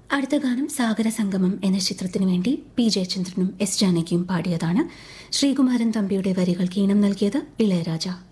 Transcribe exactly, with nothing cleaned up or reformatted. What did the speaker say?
അടുത്ത ഗാനം സാഗരസംഗമം എന്ന ചിത്രത്തിനു വേണ്ടി പി ജയചന്ദ്രനും എസ് ജാനകിയും പാടിയതാണ്. ശ്രീകുമാരൻ തമ്പിയുടെ വരികൾക്ക് ഈണം നൽകിയത് ഇളയരാജ.